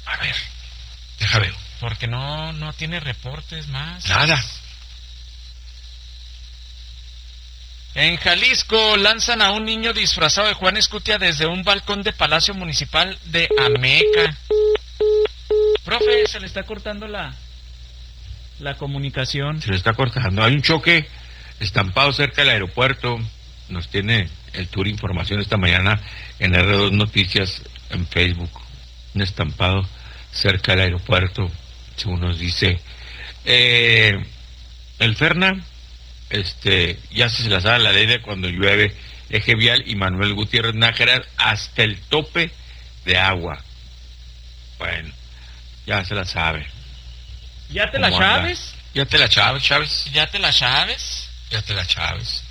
A ver, deja ver. Porque no tiene reportes más. Nada. En Jalisco lanzan a un niño disfrazado de Juan Escutia desde un balcón de Palacio Municipal de Ameca. Profe, se le está cortando la comunicación. Se le está cortando. Hay un choque estampado cerca del aeropuerto. Nos tiene el tour información esta mañana en R2 Noticias en Facebook. Un estampado cerca del aeropuerto, según nos dice. El Ferna, ya se la sabe la ley de cuando llueve, Eje Vial y Manuel Gutiérrez Nájera hasta el tope de agua. Bueno, ya se la sabe. ¿Ya te la sabes? ¿Ya te la sabes, Chávez? ¿Ya te la sabes? Ya te la sabes.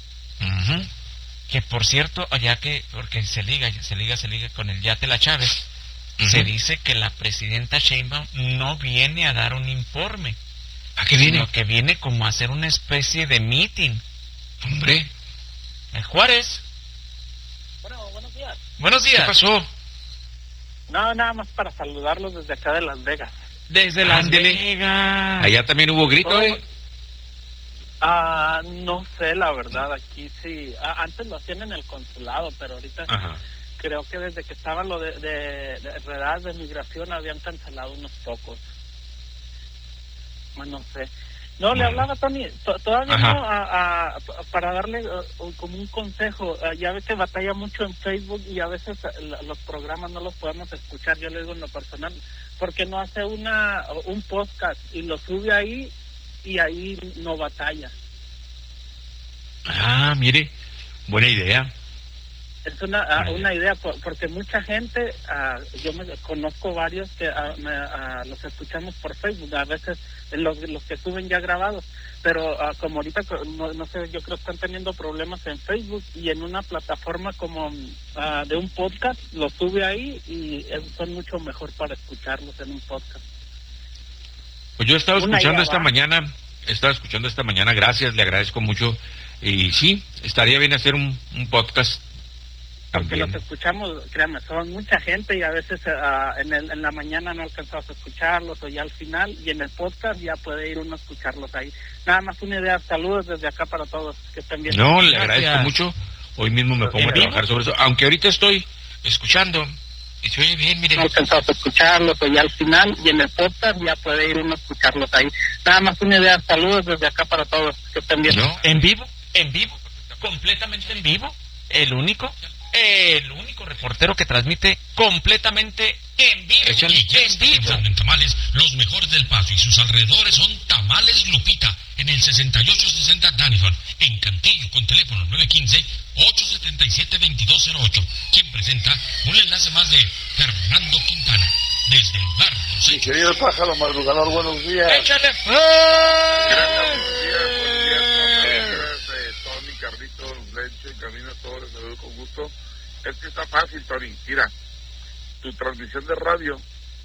Que por cierto, porque se liga con el ya te la Chávez, se dice que la presidenta Sheinbaum no viene a dar un informe. ¿A qué viene? Sino que viene como a hacer una especie de meeting. Hombre. El Juárez. Bueno, buenos días. Buenos días. ¿Qué pasó? No, nada más para saludarlos desde acá de Las Vegas. Desde Las Vegas. Allá también hubo grito, No sé, la verdad, aquí sí. Antes lo hacían en el consulado, pero ahorita creo que desde que estaba lo de redadas de migración habían cancelado unos pocos. No sé. No, le hablaba Tony, todavía no, para darle como un consejo. Ya ve que batalla mucho en Facebook y a veces los programas no los podemos escuchar. Yo le digo en lo personal, porque no hace un podcast y lo sube ahí y ahí no batalla. Mire, buena idea. Es una idea, porque mucha gente, yo conozco varios que los escuchamos por Facebook, a veces los que suben ya grabados, pero como ahorita, no sé, yo creo que están teniendo problemas en Facebook y en una plataforma como de un podcast, lo sube ahí y son mucho mejor para escucharlos en un podcast. Pues yo estaba escuchando esta mañana, gracias, le agradezco mucho, y sí, estaría bien hacer un podcast. Porque los escuchamos, créanme, son mucha gente y a veces en la mañana no alcanzamos a escucharlos o ya al final, y en el podcast ya puede ir uno a escucharlos ahí. Nada más una idea, saludos desde acá para todos, que estén bien. No, le agradezco mucho, hoy mismo me pongo a trabajar sobre eso, aunque ahorita estoy escuchando y se oye bien, mire. No alcanzamos a escucharlos o ya al final, y en el podcast ya puede ir uno a escucharlos ahí. Nada más una idea, saludos desde acá para todos, que estén bien. ¿No? En vivo, completamente en vivo, el único reportero que transmite completamente en vivo. En vivo. En Tamales, los mejores del Paso y sus alrededores son Tamales Lupita, en el 6860 Danison, en Cantillo, con teléfono 915-877-2208. Quien presenta un enlace más de Fernando Quintana, desde el barrio. Mi querido pájaro madrugador, buenos días. ¡Échale! Buenos días. Tony, Carlitos, Lencho y Camino, todos les saludo con gusto. Es que está fácil, Tony. Mira, tu transmisión de radio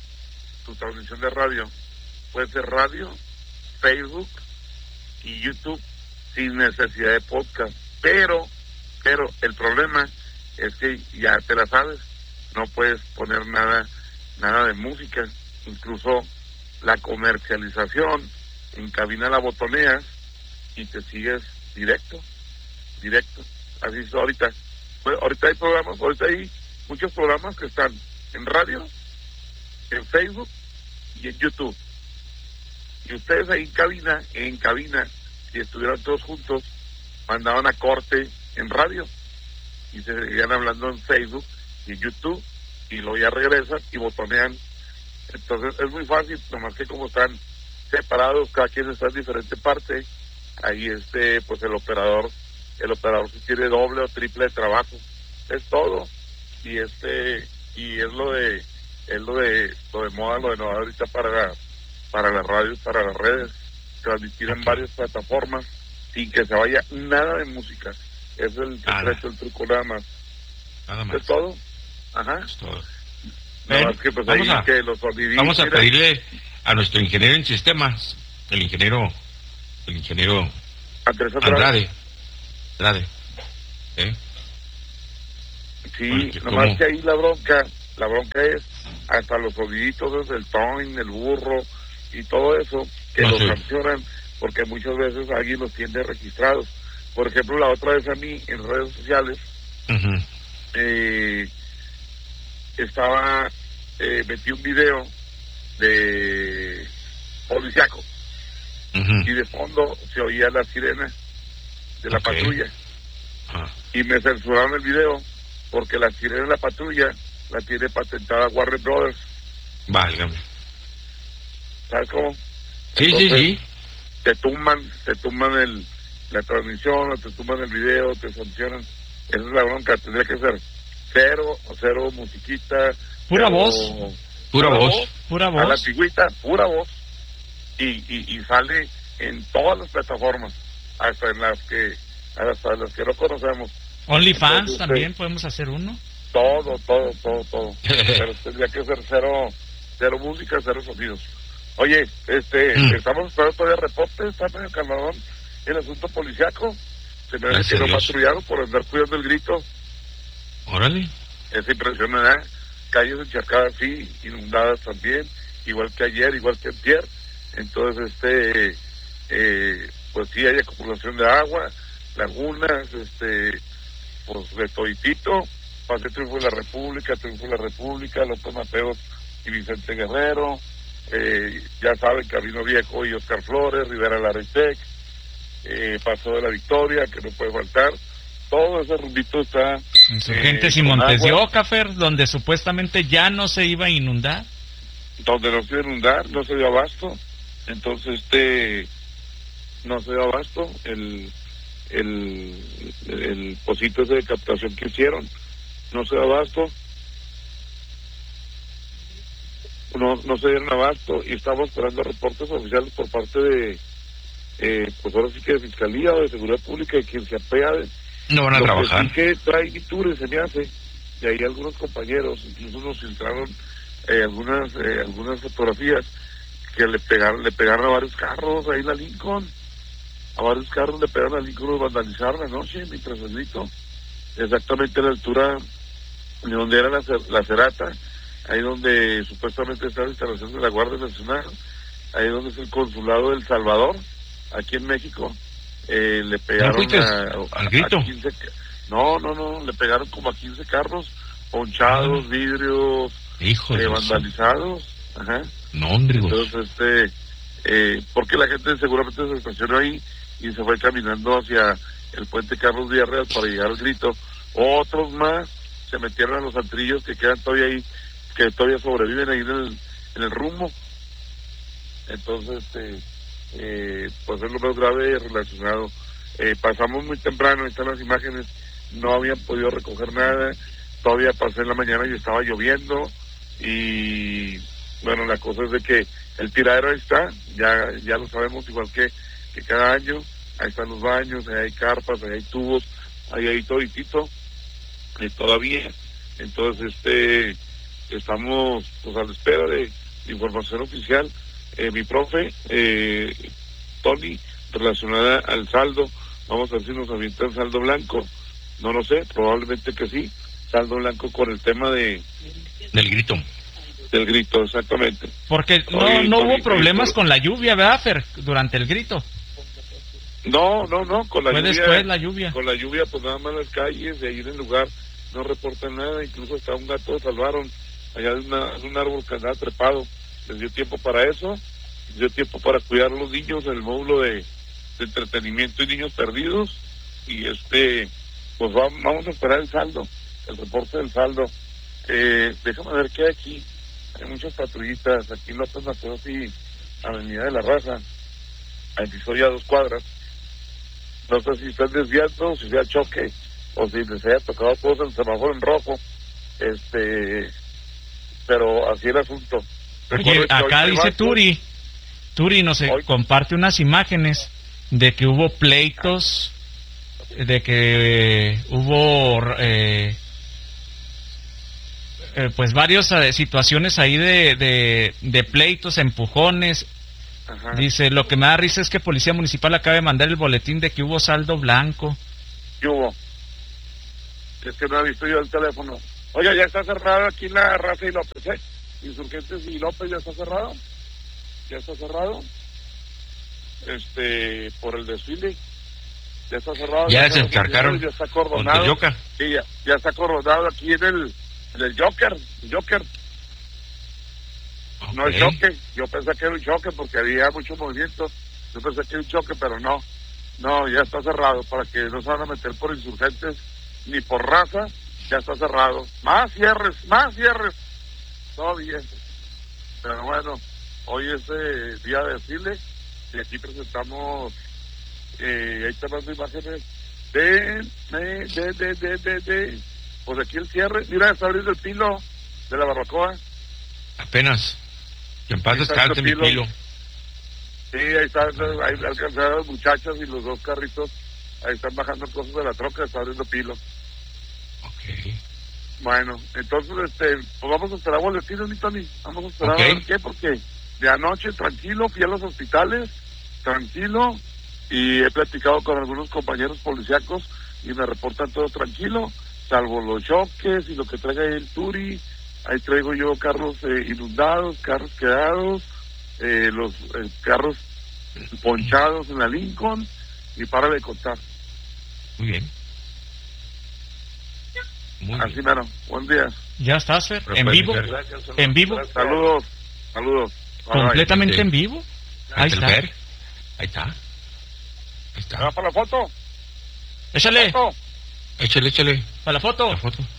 puede ser radio, Facebook y YouTube sin necesidad de podcast. Pero el problema es que ya te la sabes, no puedes poner nada de música, incluso la comercialización en cabina la botoneas y te sigues directo, así es ahorita. Bueno, ahorita hay muchos programas que están en radio, en Facebook y en YouTube. Y ustedes ahí en cabina, si estuvieran todos juntos, mandaban a corte en radio y se seguían hablando en Facebook y en YouTube, y luego ya regresan y botonean. Entonces es muy fácil, nomás que como están separados, cada quien está en diferente parte, ahí pues el operador si tiene doble o triple de trabajo, es todo. Y y es lo de moda, lo de nuevo ahorita para las radios, para las redes, transmitir en varias plataformas sin que se vaya nada de música. Es el secreto, el truco, nada más. Es todo. Es todo. Nada más que pues vamos a pedirle a nuestro ingeniero en sistemas, el ingeniero Andrade. Sí, nomás que ahí la bronca es hasta los soniditos del toin, el burro y todo eso, que No, los sí. sancionan, porque muchas veces alguien los tiene registrados. Por ejemplo, la otra vez a mí en redes sociales Ujú. metí un video de policiaco Ujú. y de fondo se oía la sirena de la Ok. patrulla Ah. y me censuraron el video porque la sirena de la patrulla la tiene patentada Warner Brothers. Válgame. ¿Sabes cómo? Sí, Entonces, sí. te tumban la transmisión, o te tumban el video, te sancionan. Esa es la bronca, tendría que ser cero musiquita, Pura cero- voz. Pura voz. Pura a la voz. antigüita, pura voz, y sale en todas las plataformas, hasta en las que no conocemos. OnlyFans Entonces, también podemos hacer uno. Todo. Pero tendría que ser cero música, cero sonidos. Oye, estamos esperando todavía reportes, está medio calmadón el asunto policiaco. Se me Gracias a quedó Dios. patrullado por andar cuidando el grito. Órale. Es impresionante, calles encharcadas, sí, inundadas también, igual que ayer, igual que antier. Entonces, pues sí hay acumulación de agua, lagunas, pues de toditito. Pasé Triunfo de la República, López Mateos y Vicente Guerrero, ya saben, Camino Viejo y Oscar Flores, Rivera Laretec, Paso de la Victoria, que no puede faltar. Todo ese rumbito está Insurgentes y con Montes de agua, Oca, Fer, donde supuestamente ya no se iba a inundar. donde no se iba a inundar, no se dio abasto. Entonces, no se dio abasto el pocito ese de captación que hicieron, no se dio abasto. No se dieron abasto y estamos esperando reportes oficiales por parte de, pues ahora sí que de Fiscalía o de Seguridad Pública, de quien se apea de No van a lo trabajar. que sí que trae Itures, se me hace, y ahí algunos compañeros incluso nos filtraron algunas fotografías que le pegaron a varios carros ahí en la Lincoln, le pegaron a Lincoln, los vandalizaron anoche mientras el grito, exactamente a la altura de donde era la Cerata, ahí donde supuestamente está la instalación de la Guardia Nacional, ahí donde es el consulado del Salvador, aquí en México. Le pegaron fuiste al grito? a 15 no, le pegaron como a 15 carros, ponchados, vidrios, Hijo de vandalizados, ajá. No, hombre, güey. Entonces, porque la gente seguramente se estacionó ahí y se fue caminando hacia el puente Carlos Villarreal para llegar al grito. Otros más se metieron a los antrillos que quedan todavía ahí, que todavía sobreviven ahí en el rumbo. Entonces, pues es lo más grave relacionado. Pasamos muy temprano, están las imágenes, no habían podido recoger nada, todavía pasé en la mañana y estaba lloviendo, y bueno, la cosa es de que el tiradero ahí está, ya lo sabemos, igual que cada año, ahí están los baños, ahí hay carpas, ahí hay tubos, ahí hay toditito, todavía. Entonces, estamos pues a la espera de información oficial. Mi profe, Tony, relacionada al saldo, vamos a ver si nos avientan saldo blanco, no lo sé, probablemente que sí, saldo blanco con el tema del grito, exactamente. Porque no hubo problemas con la lluvia, ¿verdad, Fer? Durante el grito. No, con la Fue lluvia. después la lluvia. Con la lluvia, pues nada más las calles, de ahí en el lugar no reportan nada, incluso hasta un gato salvaron allá de un árbol que andaba trepado. Les dio tiempo para eso, les dio tiempo para cuidar a los niños en el módulo de entretenimiento y niños perdidos, y pues vamos a esperar el saldo, el reporte del saldo. Déjame ver qué hay aquí. Hay muchas patrullitas aquí en López Mateos y Avenida de la Raza, aquí estoy a 2 cuadras. No sé si están desviando, si sea choque, o si les haya tocado todos el semáforo en rojo, pero así el asunto. Oye, Recuerden que acá hoy dice Vasco, Turi nos Hoy- comparte unas imágenes de que hubo pleitos, de que hubo pues varias situaciones ahí de pleitos, empujones. ajá, Dice, lo que me da risa es que Policía Municipal acaba de mandar el boletín de que hubo saldo blanco. ¿qué hubo? Es que no he visto yo el teléfono. Oye, ya está cerrado aquí la Raza y López, Insurgentes y López ya está cerrado. Por el desfile. Ya está cerrado. Ya se encargaron. Ya está acordonado. Sí, ya está acordonado aquí en el Joker. Okay. No es choque. Yo pensé que era un choque porque había mucho movimiento. Yo pensé que era un choque, pero no. No, ya está cerrado para que no se van a meter por Insurgentes ni por Raza. Ya está cerrado. Más cierres. Todo bien. Pero bueno, hoy es día de desfile y aquí presentamos, ahí están las imágenes pues aquí el cierre. Mira, está abriendo el Pilo de la barbacoa. Apenas. Que en paz descanse mi Pilo. Sí, ahí están, ahí alcanzaron las muchachas y los dos carritos. Ahí están bajando cosas de la troca, está abriendo Pilo. Ok. Bueno, entonces, pues vamos a esperar boletines, mi Tony. Vamos a esperar a ver qué, porque de anoche, tranquilo, fui a los hospitales, tranquilo, y he platicado con algunos compañeros policíacos y me reportan todo tranquilo, salvo los choques y lo que traiga ahí el Turi. Ahí traigo yo carros inundados, carros quedados, los carros ponchados en la Lincoln, y para de contar. Muy bien. Así mero, buen día. Ya está, Fer, en vivo. En vivo. Saludos. Completamente en vivo. Ahí está. Ahí está. ¿Va para la foto? Échale. Échale. Para la foto.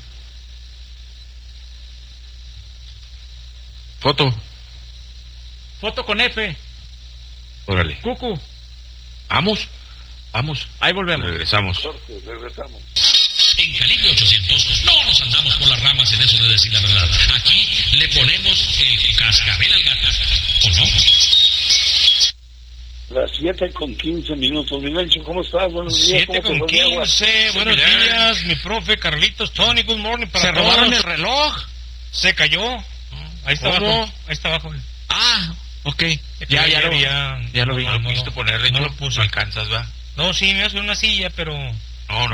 Foto con F. Órale. Cucu. Vamos. Ahí volvemos. Regresamos. En Calibre 800 no nos andamos por las ramas en eso de decir la verdad. Aquí le ponemos el cascabel al gato. ¿O no? Las 7:15. Miguelcho, ¿cómo estás? Buenos días. 7:15. Buenos días, mi profe Carlitos. Tony, good morning para todos. Se robaron el reloj. Se cayó. Ahí está abajo. Ah, ok. Ya lo vi. No lo pudiste ponerle. No lo puse. No alcanzas, ¿va? No, sí, me hace una silla, pero... No.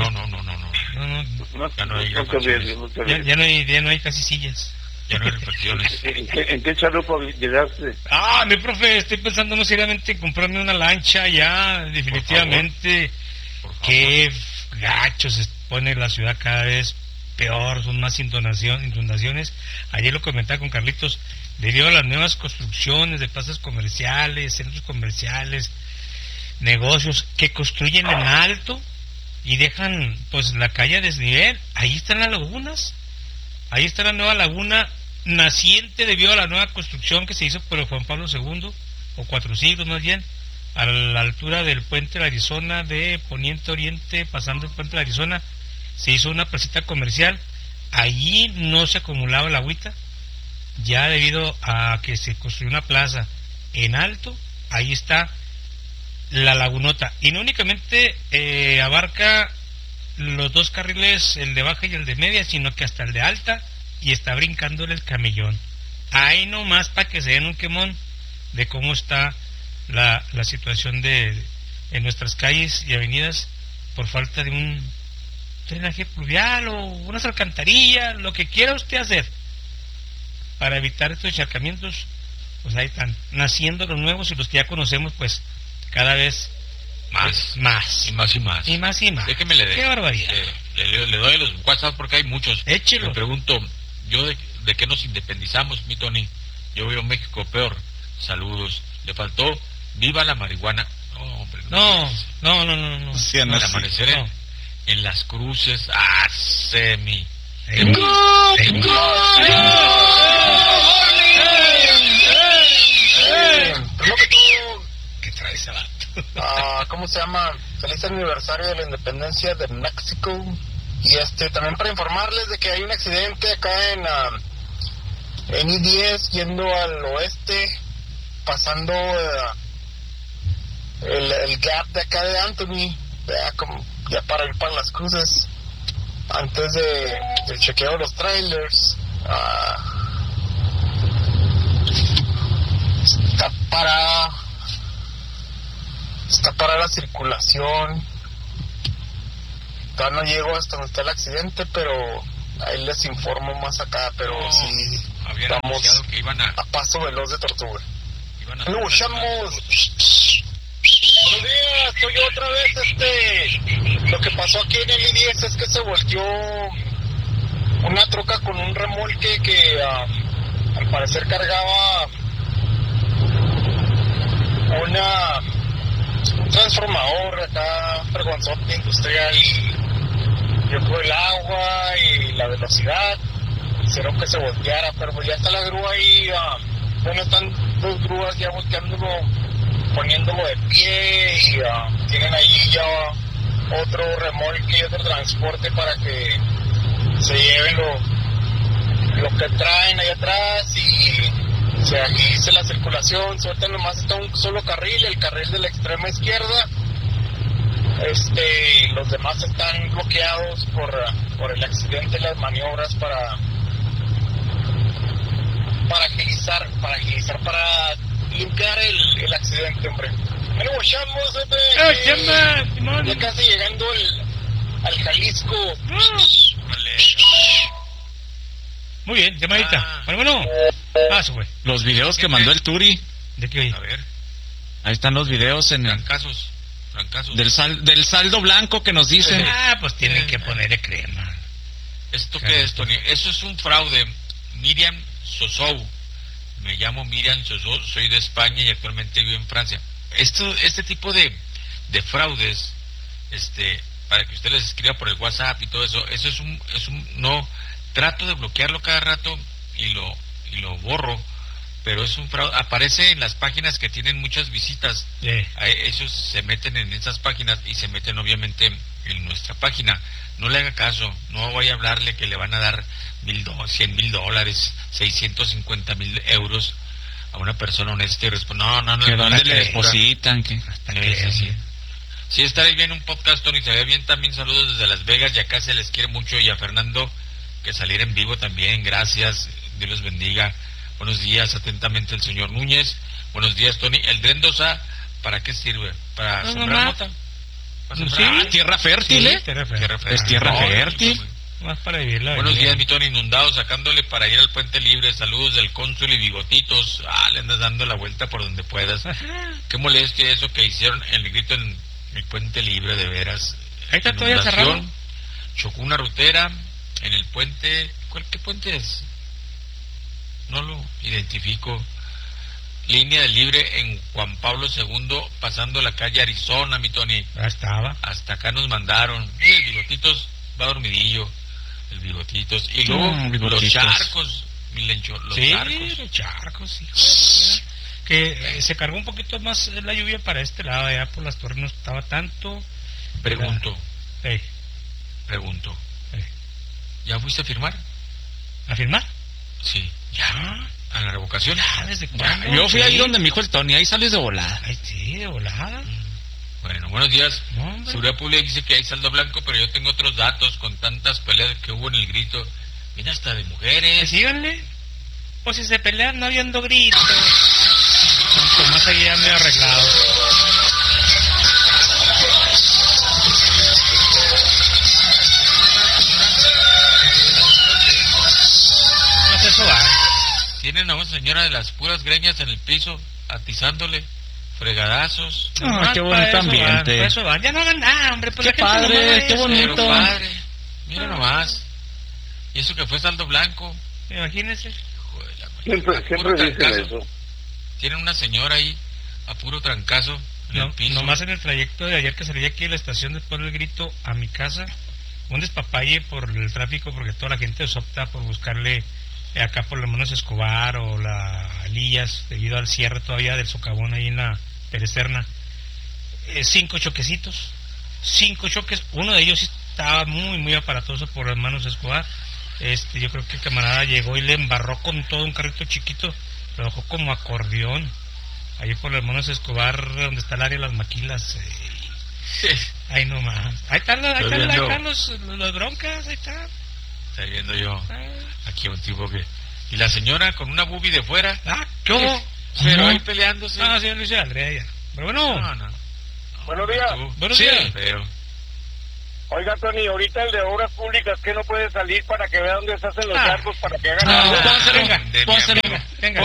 Ya no hay casi sillas. Ya no hay reflexiones. ¿En qué chalupa llegaste? Mi profe, estoy pensando no seriamente en comprarme una lancha ya, definitivamente. Qué gacho se pone la ciudad cada vez peor, son más inundaciones. Ayer lo comentaba con Carlitos, debido a las nuevas construcciones de plazas comerciales, centros comerciales, negocios que construyen en alto y dejan pues la calle a desnivel. Ahí están las lagunas, ahí está la nueva laguna naciente debido a la nueva construcción que se hizo por Juan Pablo II, o 4 siglos más bien, a la altura del puente de la Arizona, de poniente a oriente, pasando el puente de la Arizona, se hizo una placita comercial. Allí no se acumulaba el agüita, ya debido a que se construyó una plaza en alto, ahí está la lagunota, y no únicamente abarca los dos carriles, el de baja y el de media, sino que hasta el de alta, y está brincándole el camellón. Ahí nomás para que se den un quemón de cómo está la situación en nuestras calles y avenidas por falta de un drenaje pluvial o unas alcantarillas, lo que quiera usted hacer para evitar estos encharcamientos. Pues ahí están naciendo los nuevos, y los que ya conocemos pues cada vez más. Déjeme le qué barbaridad. Le doy los WhatsApp porque hay muchos. Échelo. Me pregunto, yo de qué nos independizamos, mi Tony. Yo veo México peor. Saludos. Le faltó viva la marihuana. No, hombre. No. Sí, al amanecer en las cruces. Semi. ¿Qué trae ese vato? ¿Cómo se llama? Feliz aniversario de la independencia de México. Y también para informarles de que hay un accidente acá en I-10 yendo al oeste, pasando el gap de acá de Anthony, ya para ir para las cruces, antes del chequeo de los trailers. Está para la circulación. Todavía no llego hasta donde está el accidente, pero ahí les informo más acá. Pero sí, habían anunciado que iban a paso veloz de tortuga. ¡Lo escuchamos! Buenos días, soy yo otra vez. Lo que pasó aquí en el I-10 es que se volteó una troca con un remolque que al parecer cargaba un transformador acá, fregonzote industrial, y llegó el agua y la velocidad hicieron que se volteara, pero ya está la grúa ahí, están 2 grúas ya volteándolo, poniéndolo de pie, y tienen ahí ya otro remolque y otro transporte para que se lleven lo que traen ahí atrás y se agilice la circulación. Suerte nomás está un solo carril, el carril de la extrema izquierda. Los demás están bloqueados por el accidente y las maniobras para agilizar, para limpiar el accidente, hombre. Bueno, guachamos, ya casi llegando al Jalisco. Muy bien, llamadita. Bueno. Paso, güey. Los videos que mandó el Turi. ¿De qué oye? A ver. Ahí están los videos en Francazos. del saldo blanco que nos dicen. Pues tienen que ponerle crema. ¿Esto qué es, Tony? Eso es un fraude. Miriam Sosou. Me llamo Miriam Sosou, soy de España y actualmente vivo en Francia. Este tipo de fraudes, para que usted les escriba por el WhatsApp y todo eso es un no, trato de bloquearlo cada rato y lo borro, pero es un fraude. Aparece en las páginas que tienen muchas visitas. Ellos se meten en esas páginas y se meten obviamente en nuestra página. No le haga caso, no vaya a hablarle que le van a dar $100,000, 650,000 euros a una persona honesta y responde, no, que dónde le depositan, que sí, estaré bien un podcast, Tony, se ve bien también. Saludos desde Las Vegas, y acá se les quiere mucho, y a Fernando que saliera en vivo también, gracias, Dios los bendiga. Buenos días, atentamente el señor Núñez. Buenos días, Tony. El Drendosa, ¿para qué sirve? ¿Para sembrar mota? Sí, tierra fértil, sí, tierra fértil. Es tierra fértil. Más para vivirla. Buenos días, mi Tony, inundado, sacándole para ir al Puente Libre. Saludos del Cónsul y Bigotitos. Le andas dando la vuelta por donde puedas. Qué molestia eso que hicieron el grito en el Puente Libre, de veras. Ahí está todavía cerrado. Chocó una rutera en el puente. ¿Qué puente es? No lo identifico. Línea del Libre en Juan Pablo II, pasando la calle Arizona, mi Tony. Ya estaba. Hasta acá nos mandaron. El Bigotitos va dormidillo. El Bigotitos. Y luego los charcos, mi Lencho. Los charcos, hijo. Que se cargó un poquito más la lluvia para este lado, allá por las torres no estaba tanto. Pregunto. ¿Ya fuiste a firmar? ¿A firmar? Sí. ¿Ya? ¿A la revocación? ¿Ya? ¿Desde cuándo? Yo fui ahí donde me dijo el Tony, ahí sales de volada. Ay, sí, de volada. Bueno, buenos días. No, Seguridad Pública dice que hay saldo blanco, pero yo tengo otros datos con tantas peleas que hubo en el grito. Mira, hasta de mujeres. Pues síganle. Pues si se pelean no habiendo gritos. Cuanto más allá medio arreglado. Pues eso va. Tienen a una señora de las puras greñas en el piso, atizándole fregadazos. Qué bonito ambiente. Por eso van. Ya no hagan nada, hombre. Pues qué padre, qué bonito. Pero padre, mira nomás. Y eso que fue saldo blanco. Imagínense. Siempre dicen eso. Tienen una señora ahí a puro trancazo en el piso. Nomás en el trayecto de ayer que salí aquí de la estación después del grito a mi casa, un despapalle por el tráfico, porque toda la gente opta por buscarle acá por los Hermanos Escobar o la Lillas, debido al cierre todavía del socavón ahí en la Perecerna. 5 choquecitos, 5 choques. Uno de ellos sí estaba muy aparatoso por los Hermanos Escobar. Yo creo que el camarada llegó y le embarró con todo un carrito chiquito, lo dejó como acordeón ahí por los Hermanos Escobar, donde está el área de las maquilas. Ahí nomás, ahí están los broncas, ahí está. Está viendo yo aquí un tipo que... Y la señora con una boobie de fuera. ¿Qué hubo? Pero ahí peleándose. Sí, Luis Andrea ya. Pero bueno. No. Buenos días. Buenos días. Pero... Oiga, Tony, ahorita el de obras públicas, que no puede salir para que vea dónde se hacen los charcos para que hagan algo? Venga.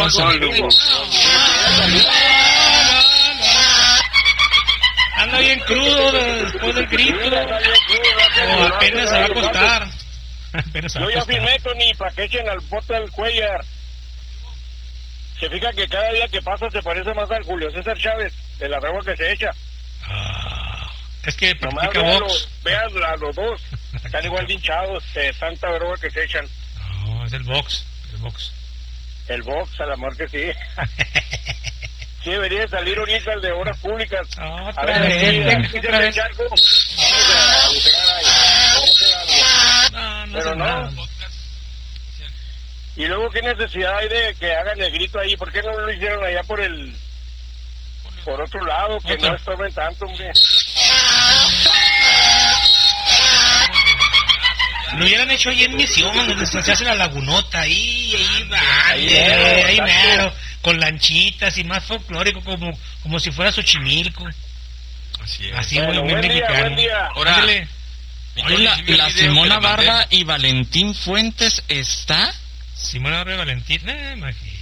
Anda bien crudo después del grito. O apenas se va a acostar. Yo ya firmé, Tony, para que echen al bote del Cuellar. Se fija que cada día que pasa se parece más al Julio César Chávez, de la regua que se echa. Es que practica box. Vean a los dos, están igual de hinchados de tanta droga que se echan. No, es el box. El box, al amor que sí. Sí, debería de salir ahorita el de obras públicas. A ver, otra vez. Pero no. Y luego, ¿qué necesidad hay de que hagan el grito ahí? ¿Por qué no lo hicieron allá por otro lado? Que no estorben tanto, hombre. Lo hubieran hecho ahí en Misión, donde se hace la lagunota, ahí mero, con lanchitas y más folclórico, como si fuera Xochimilco. Así es. Así Bueno, muy buen mexicano. día. Ahora, La Simona Barba y Valentín Fuentes está. Simona Barba y Valentín, imagínate.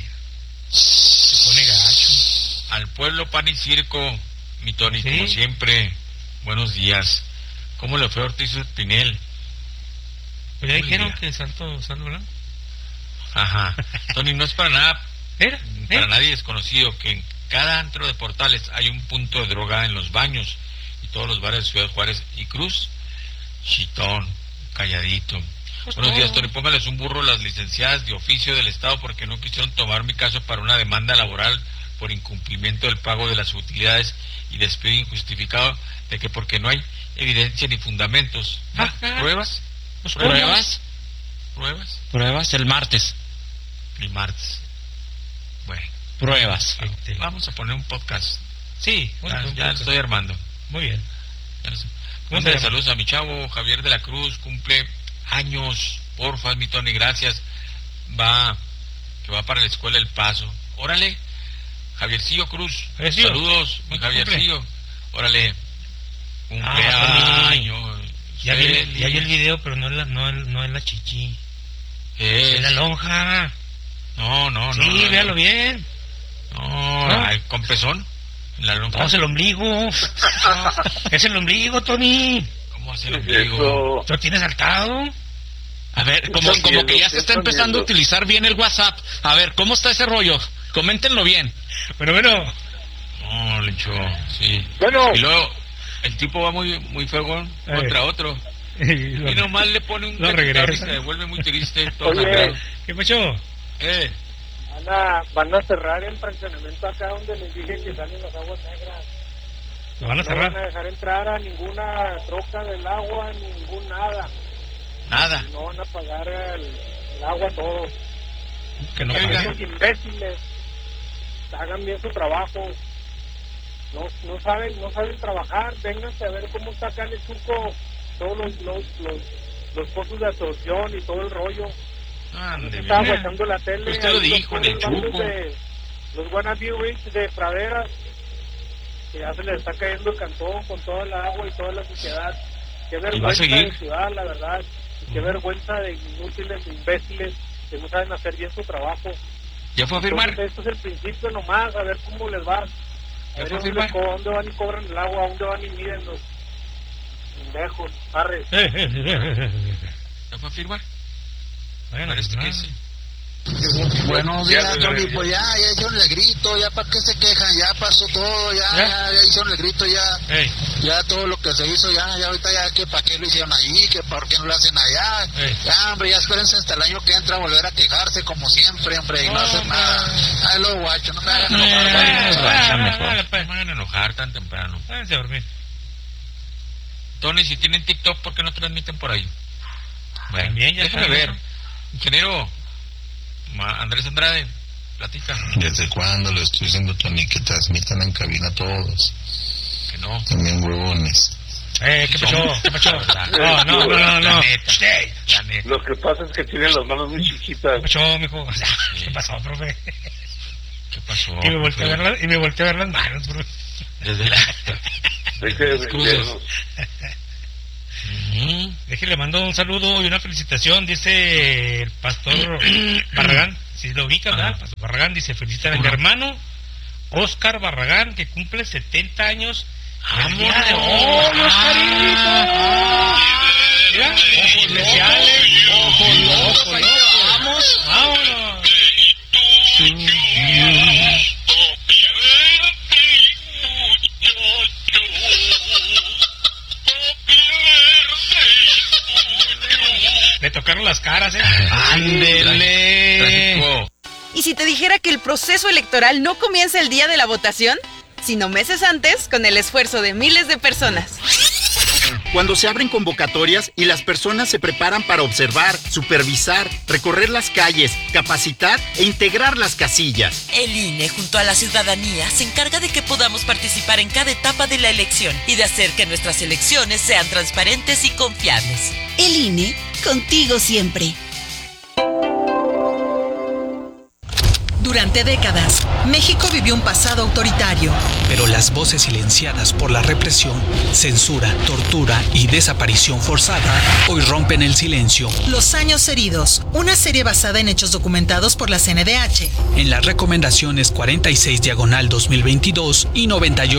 Se pone gacho. Al pueblo pan y circo, mi Tony, ¿Sí? como siempre, buenos días. ¿Cómo le fue a Ortiz Espinel? Pues ya dijeron que salto blanco. Ajá. Tony, no es para nada, Era, para nadie desconocido que en cada antro de Portales hay un punto de droga en los baños y todos los bares de Ciudad Juárez y Cruz. Chitón, calladito. Pues Buenos todo. días, Tony. Póngales un burro a las licenciadas de oficio del Estado porque no quisieron tomar mi caso para una demanda laboral por incumplimiento del pago de las utilidades y despido injustificado de que porque no hay evidencia ni fundamentos. ¿Pruebas? Pues, ¿Pruebas? ¿Pruebas? El martes. El martes. Bueno, Pruebas. vamos a poner un podcast. Sí, Ya lo estoy armando. Muy bien. Ya lo sé. ¿Cómo se llama? Saludos a mi chavo Javier de la Cruz, cumple años, porfa, mi Tony, gracias. Que va para la escuela El Paso. Órale, Javiercillo Cruz. Javiercillo. Saludos, mi Javiercillo. Órale, Tony. cumpleaños. Ya vi el video, pero no es la chichi. ¿Qué Es la lonja. No. Sí, véalo bien. No, ¿No? ay, con pezón. La lonja. No, es el ombligo. Es el ombligo, Tony. ¿Cómo hace el ombligo? ¿Lo tienes saltado? A ver, como que ya se está empezando a utilizar bien el WhatsApp. A ver, ¿cómo está ese rollo? Coméntenlo bien. Bueno. No, Lencho, sí. Bueno. Y luego, el tipo va muy fregón contra otro. Y nomás le pone un lo cachetón y regresa. se devuelve muy triste. Todo Oye. sangrado. ¿Qué pasó? Van a cerrar el fraccionamiento acá donde les dije que salen las aguas negras. ¿Lo van a No van a cerrar? dejar entrar a ninguna troca del agua, ningún nada. Nada. No van a pagar el agua todos. Que no Oiga. pague. Esos imbéciles hagan bien su trabajo. No saben trabajar. Vénganse a ver cómo está acá en el Chuco todos los pozos de absorción y todo el rollo. Ande, Estaba mira. guachando la tele. Usted lo ahí dijo en el los vatos Chuco. Los wannabe rich de praderas, que ya se les está cayendo el cantón con toda la agua y toda la suciedad. Qué va a vergüenza seguir. de ciudad, la verdad. Y qué vergüenza de inútiles, de imbéciles que no saben hacer bien su trabajo. ¿Ya fue a firmar? Entonces, esto es el principio nomás, a ver cómo les va. A ¿Ya ver fue a dónde, firmar? dónde van y cobran el agua, dónde van y miden los pendejos. Arre. ¿Ya fue a firmar? Bueno, Parece que no. sí. Buenos días, Tony. Pues ya hicieron el grito, ya para qué se quejan, ya pasó todo, ya hicieron el grito, Ey, ya todo lo que se hizo, ya ahorita ya que para qué lo hicieron allí, que por qué no lo hacen allá, ya hombre, ya espérense hasta el año que entra a volver a quejarse como siempre, hombre, y no hacer nada. Ay, lo guacho, no me hagan enojar, No me hagan enojar tan temprano. váyanse a dormir. Tony, si tienen TikTok, ¿por qué no transmiten por ahí? Bueno, También ya déjame está ver. eso. Ingeniero Andrés Andrade, platica. ¿Desde cuándo le estoy diciendo, Tony, que transmitan en cabina todos? Que no. También huevones. ¿Qué pasó? ¿Qué pasó? No. La neta. Lo que pasa es que tienen las manos muy chiquitas. ¿Qué pasó, mijo? ¿Qué pasó, profe? ¿Qué pasó? Y me volteé a ver las manos, profe. Desde la... Hay que Cruces. defendernos. Déjale, mando un saludo y una felicitación, dice el pastor Barragán, si lo ubica, ¿verdad? Pastor Barragán dice, felicitar a mi hermano Oscar Barragán, que cumple 70 años el día de hoy, Oscarito. Mira, ojos especiales, ojos locos, vámonos. Le tocaron las caras, ¡Ándele! ¿Y si te dijera que el proceso electoral no comienza el día de la votación, sino meses antes, con el esfuerzo de miles de personas? Cuando se abren convocatorias y las personas se preparan para observar, supervisar, recorrer las calles, capacitar e integrar las casillas. El INE, junto a la ciudadanía, se encarga de que podamos participar en cada etapa de la elección y de hacer que nuestras elecciones sean transparentes y confiables. El INE, contigo siempre. Durante décadas, México vivió un pasado autoritario. Pero las voces silenciadas por la represión, censura, tortura y desaparición forzada hoy rompen el silencio. Los años heridos, una serie basada en hechos documentados por la CNDH. En las recomendaciones 46/2022 y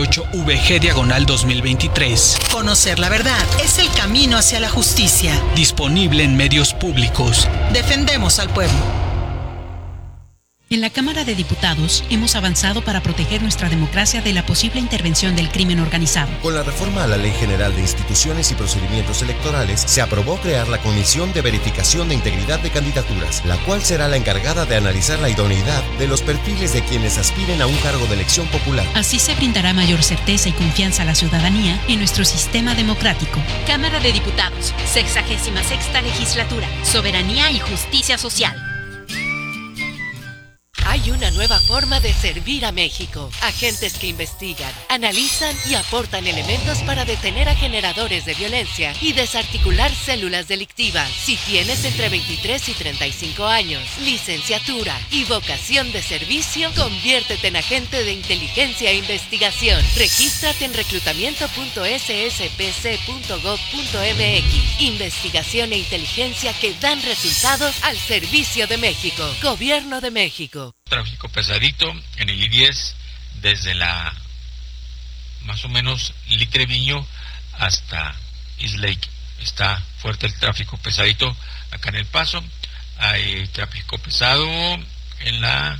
98-VG/2023. Conocer la verdad es el camino hacia la justicia. Disponible en medios públicos. Defendemos al pueblo. En la Cámara de Diputados hemos avanzado para proteger nuestra democracia de la posible intervención del crimen organizado. Con la reforma a la Ley General de Instituciones y Procedimientos Electorales, se aprobó crear la Comisión de Verificación de Integridad de Candidaturas, la cual será la encargada de analizar la idoneidad de los perfiles de quienes aspiren a un cargo de elección popular. Así se brindará mayor certeza y confianza a la ciudadanía en nuestro sistema democrático. Cámara de Diputados, 66ª Legislatura, Soberanía y Justicia Social. Hay una nueva forma de servir a México. Agentes que investigan, analizan y aportan elementos para detener a generadores de violencia y desarticular células delictivas. Si tienes entre 23 y 35 años, licenciatura y vocación de servicio, conviértete en agente de inteligencia e investigación. Regístrate en reclutamiento.sspc.gov.mx. Investigación e inteligencia que dan resultados al servicio de México. Gobierno de México. Tráfico pesadito en el I-10 desde la más o menos Litreviño hasta East Lake. Está fuerte el tráfico pesadito acá en El Paso. Hay tráfico pesado en la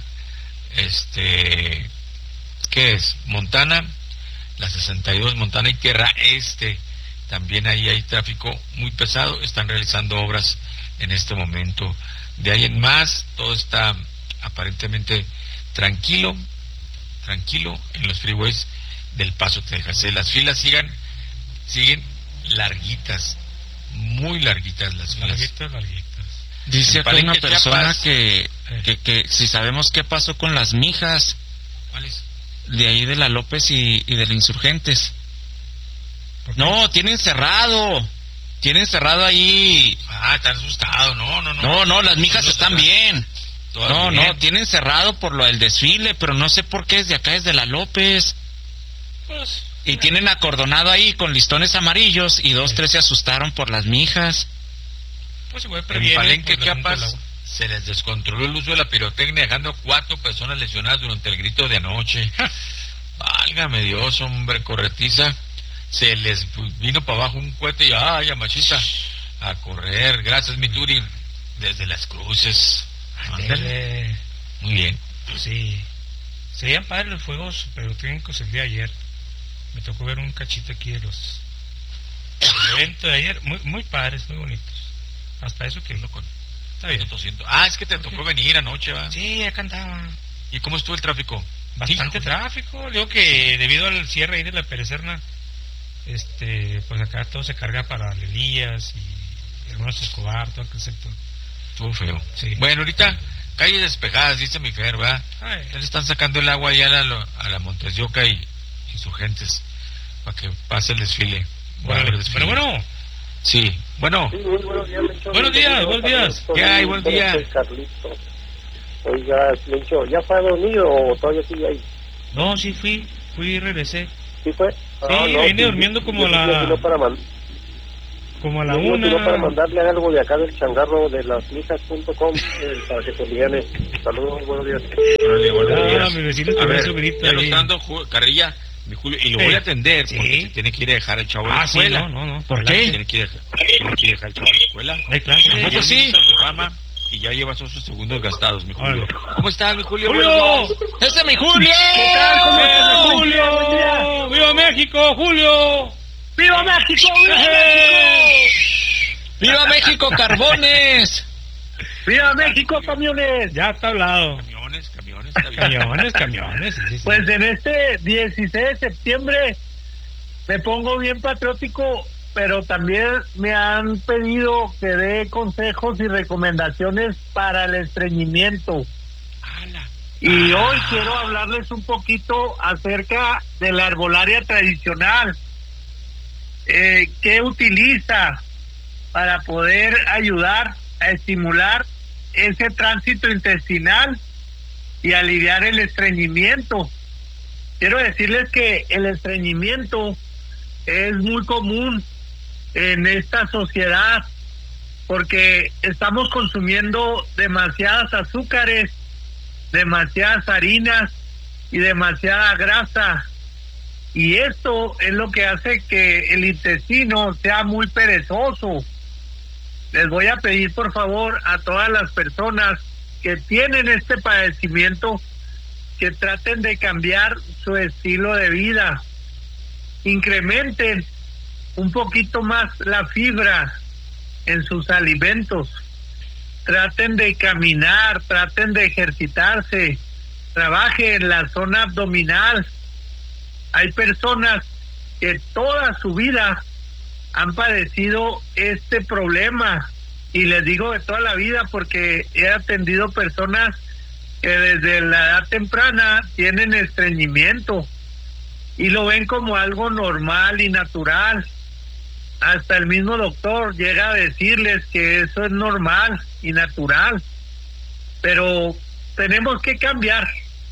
¿qué es? Montana, la 62 Montana y Tierra Este. También ahí hay tráfico muy pesado. Están realizando obras en este momento. De ahí en más, todo está aparentemente tranquilo en los freeways del Paso, Texas. Las filas siguen larguitas, muy larguitas las filas. Larguitas. Dice acá una persona que si sabemos qué pasó con las mijas. ¿Cuáles? De ahí de la López y de la Insurgentes. No, tienen cerrado ahí. Están asustados. No, las mijas están bien. No, tienen cerrado por lo del desfile, pero no sé por qué es de acá, es de la López. Pues, y tienen acordonado ahí con listones amarillos y 2-3 se asustaron por las mijas. Pues igual en Palenque, Chiapas, se les descontroló el uso de la pirotecnia, dejando 4 personas lesionadas durante el grito de anoche. Válgame Dios, hombre, corretiza. Se les vino para abajo un cohete y ¡ay, machista! A correr. Gracias, mi Turi. Desde Las Cruces. Ándale. Muy bien. Sí. Se veían padres los fuegos pirotécnicos el día de ayer. Me tocó ver un cachito aquí de los eventos de ayer. Muy padres, muy bonitos. Hasta eso que uno con... Está bien. Es que te tocó venir anoche, ¿va? Sí, acá andaba. ¿Y cómo estuvo el tráfico? Bastante tráfico. Digo que debido al cierre ahí de la Perecerna, pues acá todo se carga para Lelías y Hermanos Escobar, todo aquel sector. Estuvo feo. Sí. Bueno, ahorita calles despejadas, dice mi Fer, ¿verdad? Ya le están sacando el agua ya a la Montes de Oca y sus gentes para que pase el desfile. Bueno. Sí, bueno. Sí, muy buenos días, Mencho. Buenos días. ¿Qué hay? Buen día. Carlitos. Oiga, Mencho, ¿ya fue a dormir o todavía sigue ahí? No, sí fui y regresé. ¿Sí fue? Sí, vine durmiendo como Como a la Yo 1. para mandarle algo de acá del changarro de lasmijas.com para que te liane. Saludos, buenos días. Buenos días. Mi vecino A ver, su grito ya lo ahí. está dando Carrilla, mi Julio, y lo voy a atender porque se tiene que ir a dejar al chavo a la escuela. Sí, no. ¿Por ¿Verdad? qué? Tiene que ir a dejar al chavo a la escuela. Claro. Tampoco Sí. sí. Fama, y ya lleva sus segundos gastados, mi Julio. ¿Cómo estás, mi Julio? ¡Julio! ¡Ese es mi Julio! ¿Qué tal? ¿Cómo estás, Julio? Buen día. ¡Viva México, Julio! ¡Viva México! ¡Viva México! ¡Viva México, Carbones! ¡Viva México, camiones! Ya está hablado. Camiones, Camiones. Sí. Pues en este 16 de septiembre me pongo bien patriótico, pero también me han pedido que dé consejos y recomendaciones para el estreñimiento. Y hoy quiero hablarles un poquito acerca de la herbolaria tradicional. ¿Qué utiliza para poder ayudar a estimular ese tránsito intestinal y aliviar el estreñimiento? Quiero decirles que el estreñimiento es muy común en esta sociedad porque estamos consumiendo demasiadas azúcares, demasiadas harinas y demasiada grasa, y esto es lo que hace que el intestino sea muy perezoso. Les voy a pedir por favor a todas las personas que tienen este padecimiento que traten de cambiar su estilo de vida, incrementen un poquito más la fibra en sus alimentos, traten de caminar, traten de ejercitarse, trabajen en la zona abdominal. Hay personas que toda su vida han padecido este problema, y les digo de toda la vida porque he atendido personas que desde la edad temprana tienen estreñimiento y lo ven como algo normal y natural. Hasta el mismo doctor llega a decirles que eso es normal y natural, pero tenemos que cambiar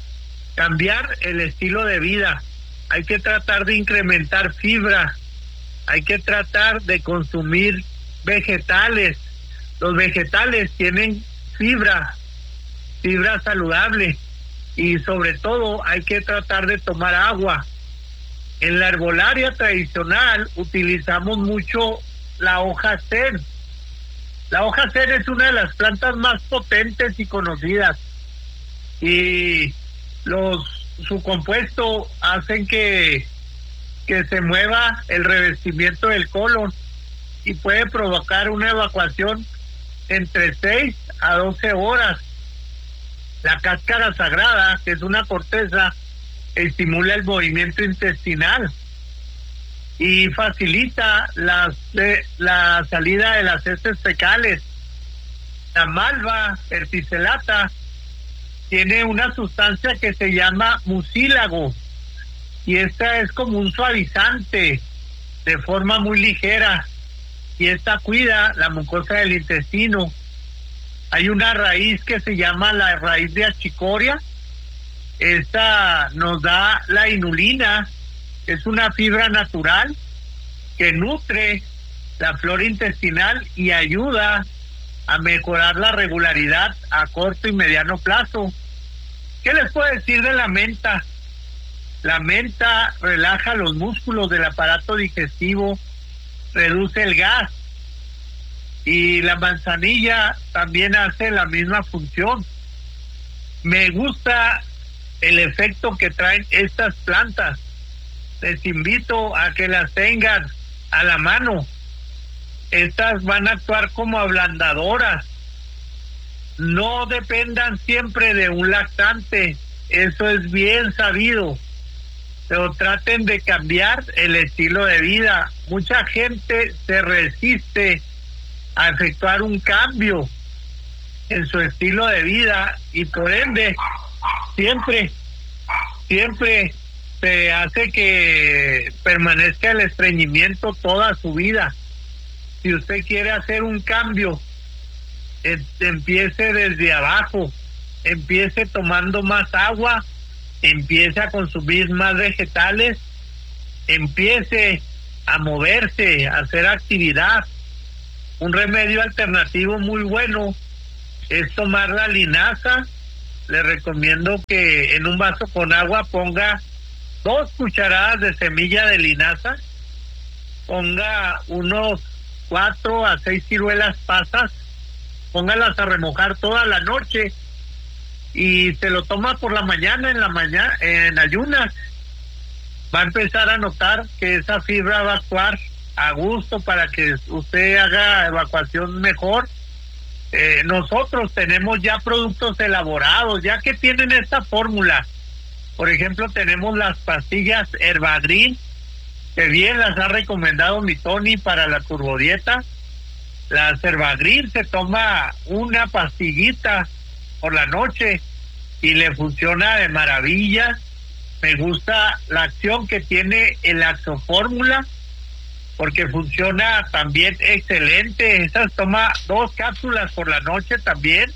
el estilo de vida. Hay que tratar de incrementar fibra, hay que tratar de consumir vegetales. Los vegetales tienen fibra saludable, y sobre todo hay que tratar de tomar agua. En la herbolaria tradicional utilizamos mucho la hoja sen. La hoja sen es una de las plantas más potentes y conocidas, y su compuesto hacen que se mueva el revestimiento del colon y puede provocar una evacuación entre 6 a 12 horas. La cáscara sagrada, que es una corteza, estimula el movimiento intestinal y facilita la salida de las heces fecales. La malva verticillata tiene una sustancia que se llama mucílago, y esta es como un suavizante de forma muy ligera, y esta cuida la mucosa del intestino. Hay una raíz que se llama la raíz de achicoria. Esta nos da la inulina, es una fibra natural que nutre la flora intestinal y ayuda a mejorar la regularidad a corto y mediano plazo. ¿Qué les puedo decir de la menta? La menta relaja los músculos del aparato digestivo, reduce el gas, y la manzanilla también hace la misma función. Me gusta el efecto que traen estas plantas. Les invito a que las tengan a la mano. Estas van a actuar como ablandadoras. No dependan siempre de un lactante, eso es bien sabido, pero traten de cambiar el estilo de vida. Mucha gente se resiste a efectuar un cambio en su estilo de vida, y por ende siempre se hace que permanezca el estreñimiento toda su vida. Si usted quiere hacer un cambio, empiece desde abajo, empiece tomando más agua, empiece a consumir más vegetales, empiece a moverse, a hacer actividad. un remedio alternativo muy bueno es tomar la linaza. Le recomiendo que en un vaso con agua ponga 2 cucharadas de semilla de linaza, ponga unos 4 a 6 ciruelas pasas, póngalas a remojar toda la noche y se lo toma por la mañana, en ayunas. Va a empezar a notar que esa fibra va a actuar a gusto para que usted haga evacuación mejor. Nosotros tenemos ya productos elaborados, ya que tienen esta fórmula. Por ejemplo, tenemos las pastillas Herbagrin, que bien las ha recomendado mi Tony para la turbodieta. Las Herbagrin se toma una pastillita por la noche y le funciona de maravilla. Me gusta la acción que tiene el Axofórmula, porque funciona también excelente. Esas toma 2 cápsulas por la noche también,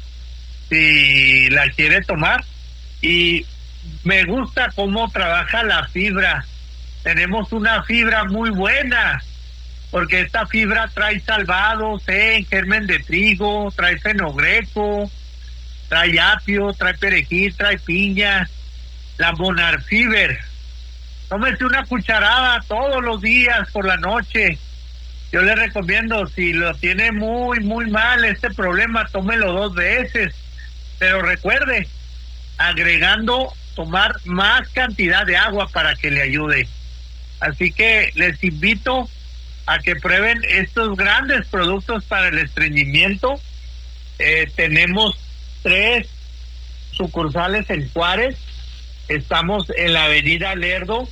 si la quiere tomar. Y me gusta cómo trabaja la fibra. Tenemos una fibra muy buena, porque esta fibra trae salvado, germen de trigo, trae fenogreco, trae apio, trae perejil, trae piña, la Monarfiber. Tómese una cucharada todos los días por la noche. Yo le recomiendo, si lo tiene muy mal este problema, tómelo 2 veces. Pero recuerde, agregando, tomar más cantidad de agua para que le ayude. Así que les invito a que prueben estos grandes productos para el estreñimiento. Tenemos 3 sucursales en Juárez. Estamos en la avenida Lerdo,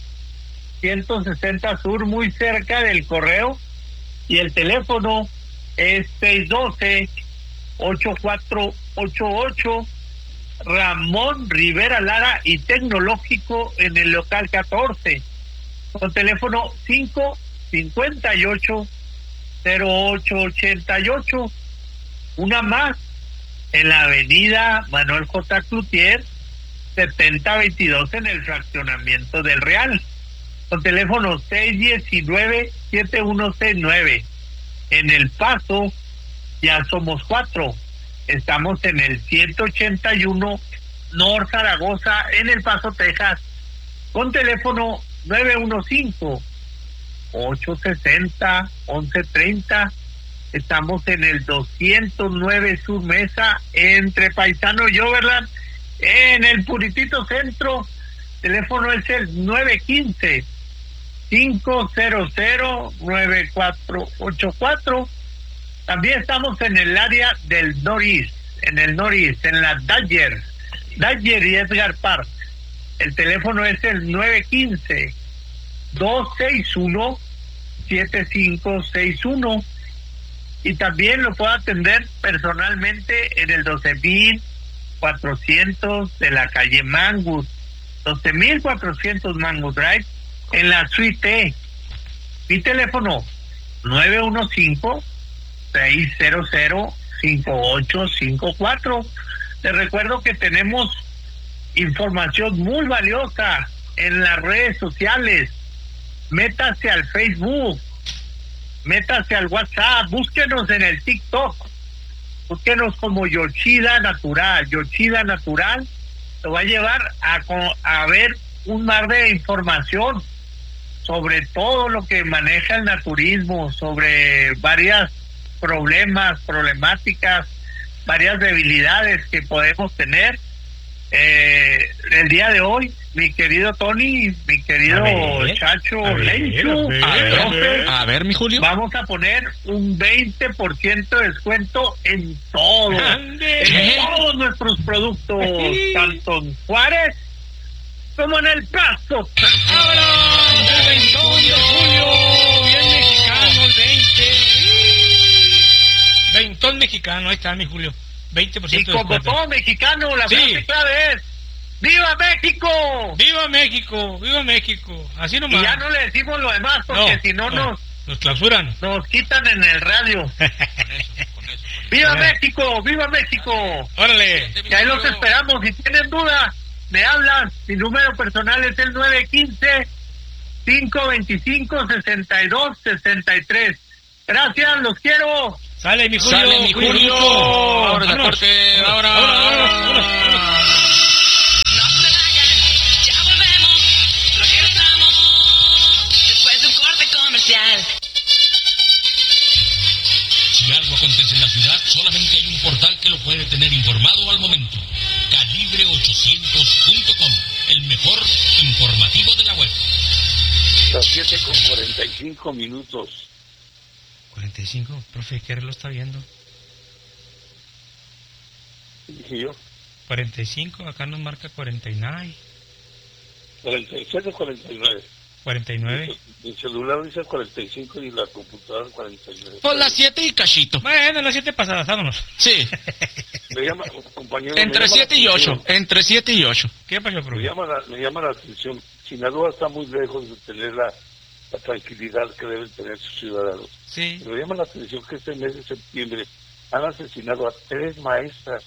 160 Sur, muy cerca del correo. Y el teléfono es 612-8488, Ramón Rivera Lara y Tecnológico en el local 14. Con teléfono 558-0888. Una más en la avenida Manuel J. Cloutier, 7022 en el fraccionamiento del Real. Con teléfono 619-7169. En El Paso ya somos 4. Estamos en el 181 North Zaragoza, en El Paso, Texas. Con teléfono 915-860-1130. Estamos en el 209 Sur Mesa, entre Paisano y Overland, en el Puritito Centro. Teléfono es el 915-500-9484. También estamos en el área del Northeast, en la Dodger y Edgar Park. El teléfono es el 915-261-7561. Y también lo puedo atender personalmente en el 12,400 de la calle Mangus, 12,400 Mangus Drive, en la suite E. Mi teléfono 915-600-5854. Les recuerdo que tenemos información muy valiosa en las redes sociales. Métase al Facebook, métase al WhatsApp, búsquenos en el TikTok, búsquenos como Yoshida Natural. Yoshida Natural lo va a llevar a ver un mar de información sobre todo lo que maneja el naturismo, sobre varias problemáticas, varias debilidades que podemos tener. El día de hoy, mi querido Tony, mi querido Chacho Lenchu, a ver, mi Julio, vamos a poner un 20% de descuento en todo, en todos nuestros productos, tanto en Juárez como en El Paso. ¡Vámonos! El 21 de julio, bien mexicano, el 20. 20 mexicano, ahí está mi Julio. 20% y como todo mexicano, la frase clave es ¡Viva México! ¡Viva México! ¡Viva México! Así nomás. Y ya no le decimos lo demás porque si no nos clausuran. Nos quitan en el radio. ¡Viva México! ¡Viva México! ¡Órale! Y ahí los esperamos. Si tienen duda, me hablan. Mi número personal es el 915-525-6263. Gracias, los quiero. Sale mi Julio. Sale mi Julio. Ahora de corte. Ahora. Si algo acontece en la ciudad, solamente hay un portal que lo puede tener informado al momento. Calibre800.com, el mejor informativo de la web. Las 7:45. 45, profe, ¿qué reloj está viendo? Dije yo. 45, acá nos marca 49. 47 o 49. 49. Mi celular dice 45 y la computadora 49. Pues las 7 y cachito. Bueno, las 7 pasadas, vámonos. Sí. Me llama, compañero. Entre 7 y 8. Entre 7 y 8. ¿Qué pasó, profe? Me llama la atención. Sinaloa está muy lejos de tener la tranquilidad que deben tener sus ciudadanos. Sí. Me llama la atención que este mes de septiembre han asesinado a 3 maestras.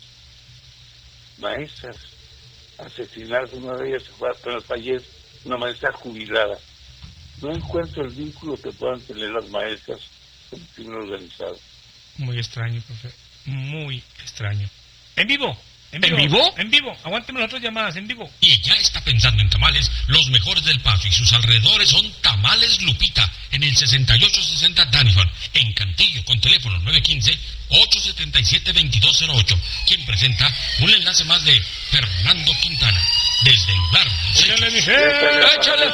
Asesinadas, una de ellas fue apenas ayer, una maestra jubilada. No encuentro el vínculo que puedan tener las maestras con el crimen organizado. Muy extraño, profe. Muy extraño. ¿En vivo? ¿En vivo? En vivo. Aguánteme las otras llamadas, en vivo. Y ya está pensando en tamales, los mejores del Paso y sus alrededores son Tamales Lupita, en el 6860 Danison, en Cantillo, con teléfono 915-877-2208. Quien presenta un enlace más de Fernando Quintana, desde el lugar. ¡Échale, mi gente! ¡Échale!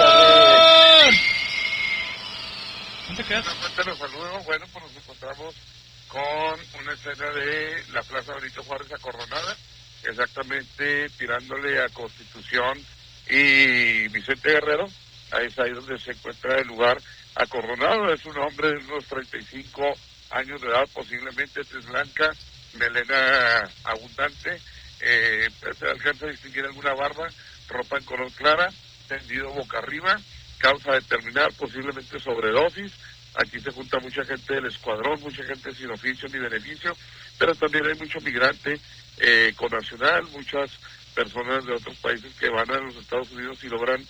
¿Dónde quedas? Los saludos. Bueno, pues nos encontramos con una escena de la Plaza Benito Juárez acorronada, exactamente tirándole a Constitución y Vicente Guerrero. Ahí es ahí donde se encuentra el lugar acorronado. Es un hombre de unos 35 años de edad, posiblemente tez blanca, melena abundante, se alcanza a distinguir alguna barba, ropa en color clara, tendido boca arriba, causa determinada, posiblemente sobredosis. Aquí se junta mucha gente del escuadrón, mucha gente sin oficio ni beneficio, pero también hay mucho migrante connacional, muchas personas de otros países que van a los Estados Unidos y logran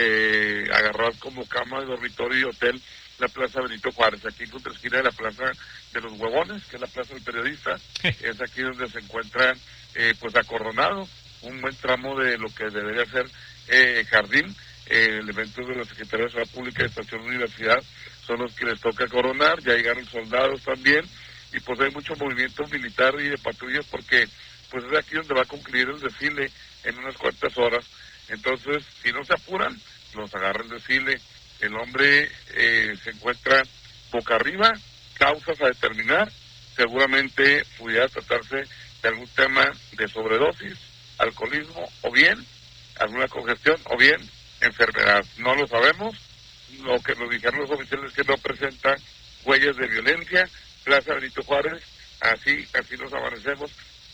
agarrar como cama de dormitorio y hotel la Plaza Benito Juárez, aquí en contraesquina de la Plaza de los Huevones, que es la Plaza del Periodista. Es aquí donde se encuentra pues acorronado un buen tramo de lo que debería ser jardín. Elementos de la Secretaría de Seguridad Pública de Estación Universidad son los que les toca coronar. Ya llegaron soldados también, y pues hay mucho movimiento militar y de patrullas, porque pues es aquí donde va a concluir el desfile en unas cuantas horas. Entonces, si no se apuran, los agarra el desfile. El hombre se encuentra boca arriba, causas a determinar, seguramente pudiera tratarse de algún tema de sobredosis, alcoholismo, o bien alguna congestión, o bien enfermedad. No lo sabemos. Lo que nos dijeron los oficiales es que no presenta huellas de violencia. Plaza Benito Juárez, así nos amanecemos.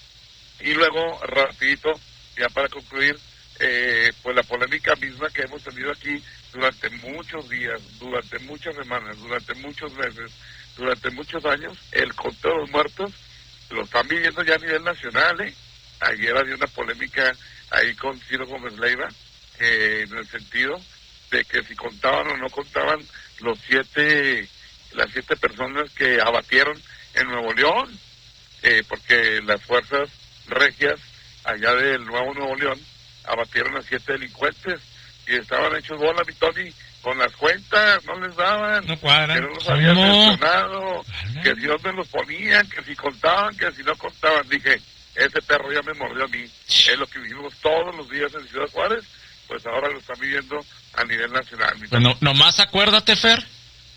Y luego, rapidito, ya para concluir, pues la polémica misma que hemos tenido aquí durante muchos días, durante muchas semanas, durante muchos meses, durante muchos años. El conteo de los muertos lo están viviendo ya a nivel nacional. Ayer había una polémica ahí con Ciro Gómez Leiva, en el sentido de que si contaban o no contaban las 7 personas que abatieron en Nuevo León, porque las fuerzas regias allá del Nuevo León abatieron a 7 delincuentes y estaban hechos bola, mi Tony, con las cuentas, no les daban, no cuadran, que no los habían mencionado, que si dónde los ponían, que si contaban, que si no contaban. Dije, ese perro ya me mordió a mí. Es lo que vivimos todos los días en Ciudad Juárez, pues ahora lo están viviendo a nivel nacional. Bueno, nomás acuérdate, Fer,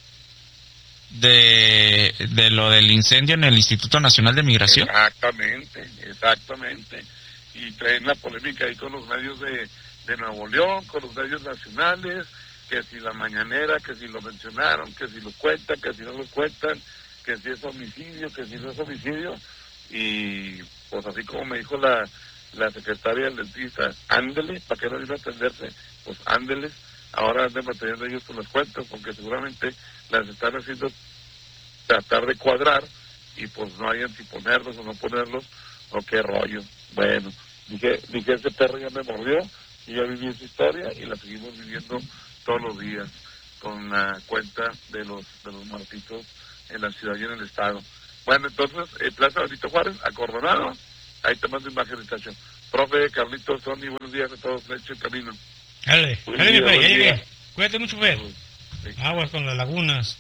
de lo del incendio en el Instituto Nacional de Migración. Exactamente. Y traen la polémica ahí con los medios de Nuevo León, con los medios nacionales, que si la mañanera, que si lo mencionaron, que si lo cuentan, que si no lo cuentan, que si es homicidio, que si no es homicidio. Y pues así como me dijo la secretaria del dentista, ándele, ¿para qué no iba a atenderse? Pues ándeles, ahora anden manteniendo ellos con las cuentas, porque seguramente las están haciendo tratar de cuadrar, y pues no hayan si ponerlos o no ponerlos, o qué rollo. Bueno, dije, ese perro ya me mordió, y ya viví esa historia, y la seguimos viviendo todos los días, con la cuenta de los muertitos en la ciudad y en el estado. Bueno, entonces, Plaza Benito Juárez, acordonado, ahí te mando imagen de estación. Profe, Carlitos, Tony, buenos días a todos, Leche el camino. Dale, mi Fe, ya llegué. Cuídate mucho, Fe. Sí. Aguas con las lagunas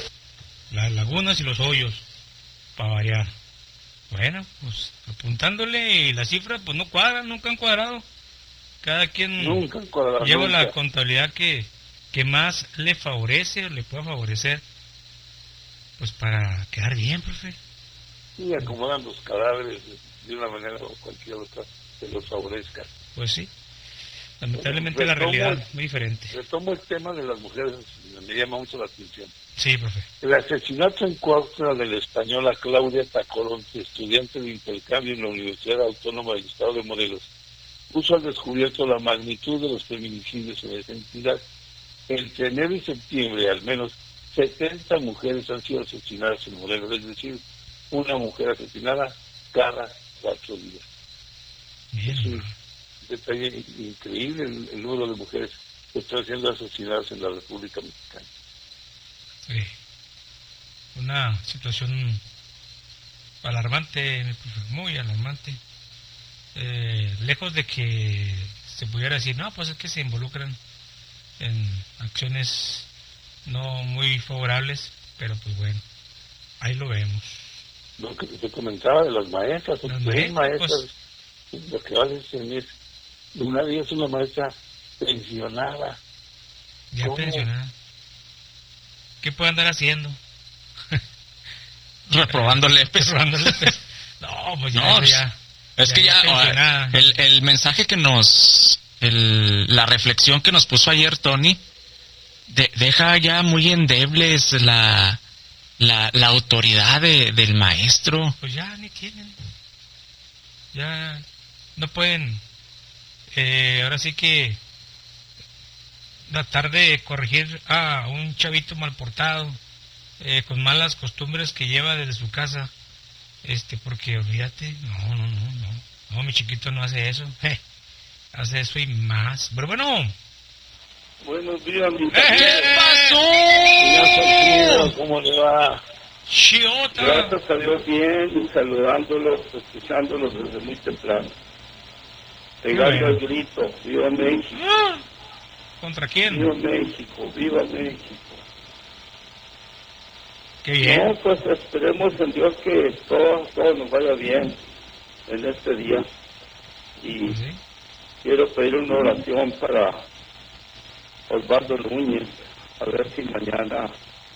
y los hoyos, para variar. Bueno, pues apuntándole, y la cifra pues no cuadra, nunca han cuadrado. Cada quien lleva la contabilidad que más le favorece o le pueda favorecer, pues para quedar bien, profe. Y acomodan los cadáveres de una manera o cualquier otra que los favorezca. Pues sí, lamentablemente la realidad es muy diferente. Retomo el tema de las mujeres, me llama mucho la atención. Sí, profe. El asesinato en Cuautla de la española Claudia Tacoronte, estudiante de intercambio en la Universidad Autónoma del Estado de Morelos, puso al descubierto la magnitud de los feminicidios en esa entidad. Entre enero y septiembre, al menos 70 mujeres han sido asesinadas en Morelos, es decir, una mujer asesinada cada 4 días. Bien. Es un detalle increíble el número de mujeres que están siendo asesinadas en la República Mexicana. Sí. Una situación alarmante, muy alarmante. Lejos de que se pudiera decir, no, pues es que se involucran en acciones no muy favorables, pero pues bueno, ahí lo vemos. Lo que te comentaba de las maestras, maestras, pues, lo que vale es una de ellas es una maestra pensionada. Ya pensionada. ¿Qué puede andar haciendo? Reprobándole. No, pues ya. Es que ya el mensaje que la reflexión que nos puso ayer Tony deja ya muy endebles la autoridad del maestro. Pues ya ni tienen, ya no pueden, ahora sí que tratar de corregir a un chavito mal portado, con malas costumbres que lleva desde su casa, porque olvídate, no, mi chiquito no hace eso, hace eso y más, pero bueno. Buenos días, mi ¿Qué pasó? ¿Cómo le va? Chiota. Gracias a Dios, bien, saludándolos, escuchándolos desde muy temprano. Pegando el grito, ¡viva México! ¿Contra quién? ¡Viva México! ¡Viva México! ¡Qué bien! No, pues esperemos en Dios que todo nos vaya bien en este día. Y ¿sí? Quiero pedir una oración para Osvaldo Núñez, a ver si mañana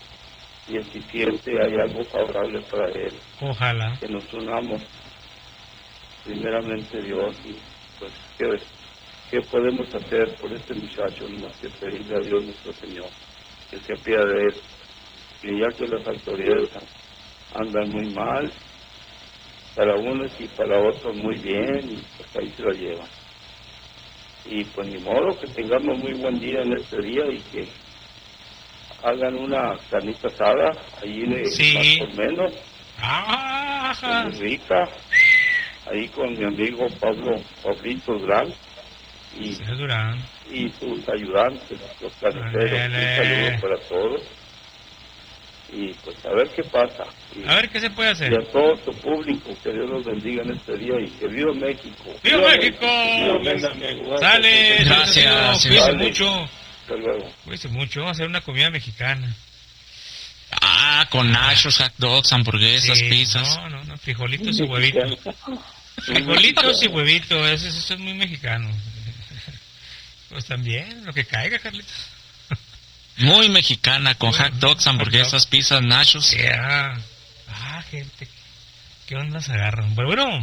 17 hay algo favorable para él. Ojalá. Que nos unamos, primeramente Dios, y pues ¿qué podemos hacer por este muchacho? Más que pedirle a Dios nuestro Señor que se apiade de él, que ya que las autoridades andan muy mal, para unos y para otros muy bien, y pues ahí se lo llevan. Y pues ni modo, que tengamos muy buen día en este día y que hagan una carnita asada allí de más por menos, muy rica, ahí con mi amigo Pablito Durán y sus ayudantes, los carniceros. Un saludo para todos y pues a ver qué pasa. Y a ver qué se puede hacer. Y a todo tu público, que Dios los bendiga en este día y que viva México. ¡Viva México! ¡Sale! Gracias. Cuídense mucho. Hasta luego. Cuídense mucho. Vamos a hacer una comida mexicana. Con nachos, hot dogs, hamburguesas, pizzas. No, frijolitos y huevitos. Frijolitos y huevitos, eso es muy mexicano. Pues también, lo que caiga, Carlitos. Muy mexicana, con hot dogs, hamburguesas, pizzas, nachos. Gente, ¿qué ondas agarran? Bueno.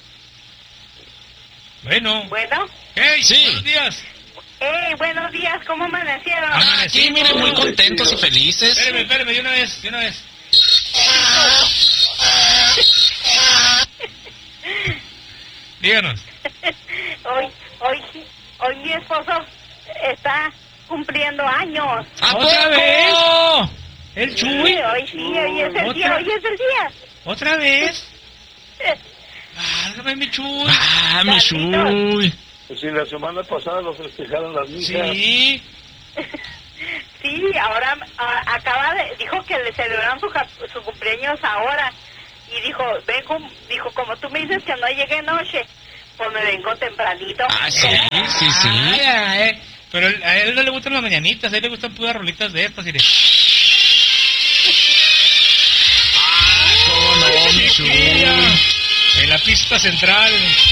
Hey, sí. Buenos días. Buenos días, ¿cómo amanecieron? Aquí, miren, muy contentos y felices. Espérame, de una vez. Díganos. Hoy mi esposo está cumpliendo años. ¿Otra vez? ¿El Chuy? Sí, hoy es el día. ¿Otra vez? Válgame, mi Chuy. Mi Chuy. Pues si la semana pasada lo festejaron las misas. Sí. Sí, Sí, ahora dijo que le celebraron su cumpleaños ahora. Y dijo, como tú me dices que no llegue noche, pues me vengo tempranito. Ah, sí. Pero a él no le gustan las mañanitas, a él le gustan puras rolitas de estas. ¿Cómo no, Michuy? En la pista central.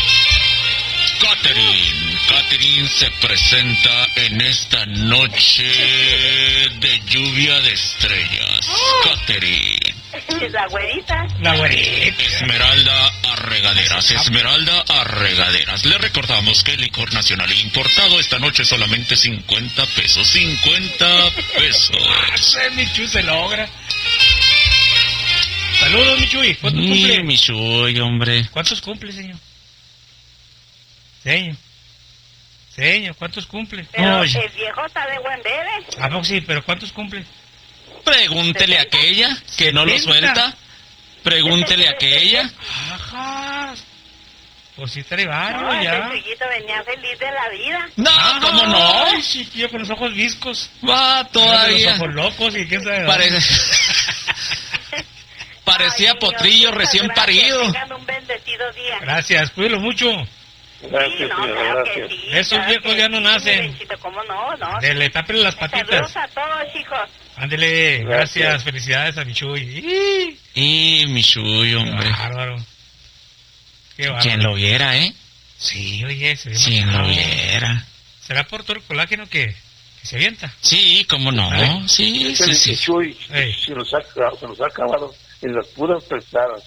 Catherine se presenta en esta noche de lluvia de estrellas. Catherine. La güerita. Esmeralda Arregaderas. Le recordamos que el licor nacional importado esta noche solamente 50 pesos. 50 pesos. Michuy se logra. Saludos, Michuy. ¿Cuántos cumple? Michuy, hombre. ¿Cuántos cumple, señor? Señor, ¿cuántos cumple? Pero el viejo está de buen bebé. Ah, pues sí, pero ¿cuántos cumple? Pregúntele a aquella que no lo suelta. Pregúntele a aquella. Ajá. Pues sí, trae varios No, ya. ese chiquito venía feliz de la vida. No, ¿cómo no? Ay, chiquillo, con los ojos viscos. Va, todavía. Los ojos locos y quién sabe. Parecía potrillo recién parido. Tengan un bendecido día. Gracias, cuídelo mucho. Gracias, Sí, no, señora, claro gracias. que sí. Esos claro viejos que ya no sí, nacen. Benchito, ¿cómo no? Ándele, tápele las patitas. Saludos a todos, chicos. Ándele, gracias, felicidades a Michuy. Y Michuy, hombre. Bárbaro. Qué bárbaro. Quien lo viera, ¿eh? Sí, oye, se ve Quien marcado. lo viera. ¿Será por todo el colágeno que se avienta? Sí, cómo no. ¿Vale? Sí. Michuy, se nos ha acabado en las puras prestadas.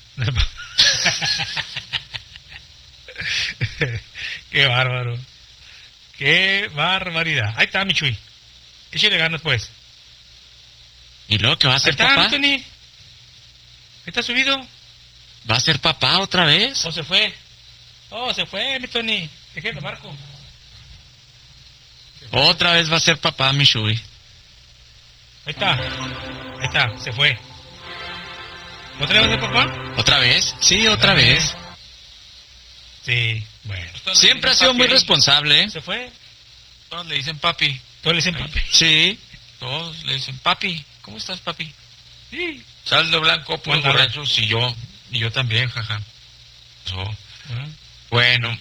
Qué bárbaro. Qué barbaridad. Ahí está, Michuy. Échale ganas, pues. ¿Y luego qué va a Ahí ser está, papá? Anthony. Ahí está subido. ¿Va a ser papá otra vez? ¿O se fue? Se fue, mi Tony. Déjelo, Marco. Otra vez va a ser papá, Michuy. Ahí está, se fue. ¿Otra vez va a ser papá? ¿Otra vez? Sí, otra vez. Sí, bueno. Siempre ha sido muy responsable, ¿eh? ¿Se fue? Todos le dicen papi. Todos le dicen papi. Sí. Todos le dicen papi. ¿Cómo estás, papi? Sí. Saldo blanco, pues borrachos y yo también, jaja. Bueno,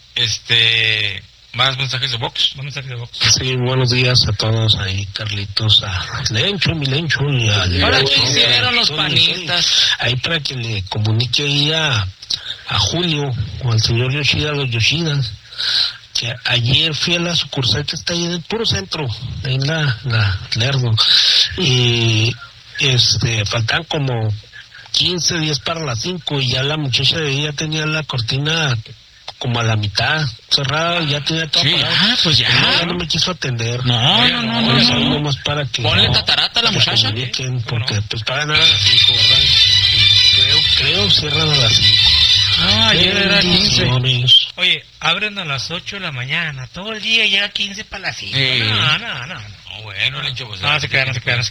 más mensajes de Vox. Más mensajes de Vox. Sí, buenos días a todos ahí, Carlitos, a Lencho, mi Lencho y a... Ahora que hicieron los panitas. Ahí para que le comunique ahí a Julio o al señor Yoshida, los Yoshidas, que ayer fui a la sucursal que está ahí en el puro centro, en la Lerdo, y faltan como 15 días para las 5 y ya la muchacha de ahí ya tenía la cortina como a la mitad cerrada, ya tenía todo apagado. Pues ya. Ya no me quiso atender. No. Nomás para que ponle tatarata a la muchacha. Porque pues pagan a las 5, ¿verdad? Creo cierran a las 5. Ayer era 15. Señores. Oye, abren a las 8 de la mañana, todo el día llega a 15 para las 5. No. Bueno, Lencho, pues... No se crean.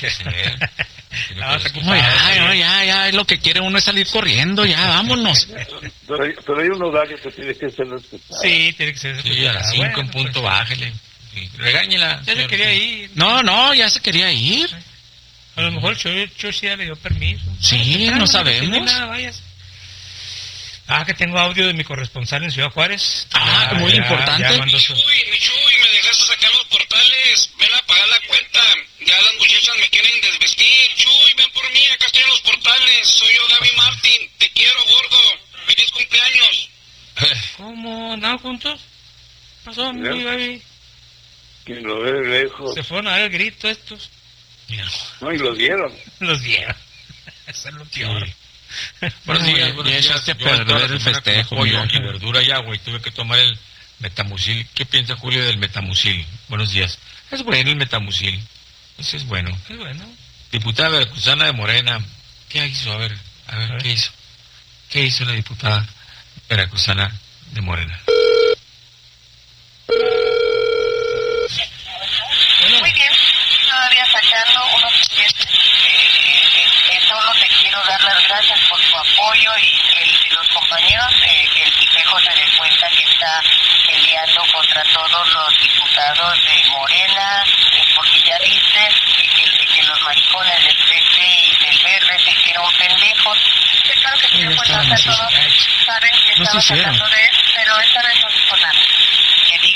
Ya, lo que quiere uno es salir corriendo, ya, vámonos. Pero hay un horario que tiene que ser respetado. Sí, tiene que ser respetado. Sí, a las 5 en punto, bájele. Sí, regáñela. Ya se quería ir. No, ya se quería ir. A lo mejor Choshi ya le dio permiso. Sí, no sabemos. Nada, vayas. Que tengo audio de mi corresponsal en Ciudad Juárez. Muy importante. Michuy, me dejaste sacar los portales. Ven a pagar la cuenta. Ya las muchachas me quieren desvestir. Chuy, ven por mí, acá estoy en los portales. Soy yo, Gaby Martín. Te quiero, gordo. Feliz cumpleaños. ¿Cómo? ¿Andaban juntos? ¿Qué pasó, mi Gaby? Que lo ve lejos. Se fueron a dar el grito estos. No, y lo dieron. Eso es lo peor. Buenos días. Ya echaste a perder el festejo. Pollo y verdura y agua y tuve que tomar el metamucil. ¿Qué piensa Julio del metamucil? Buenos días. Es bueno el metamucil. Ese es bueno. Es bueno. Diputada veracruzana de Morena. ¿Qué hizo? A ver, ¿qué hizo? ¿Qué hizo la diputada veracruzana de Morena? Muy bien, todavía sacando unos clientes. Solo te quiero dar las gracias por tu apoyo y los compañeros, que el Tipejo se dé cuenta que está peleando contra todos los diputados de Morena, porque ya viste claro que sí, pues todos saben que estamos hablando de él, pero esta vez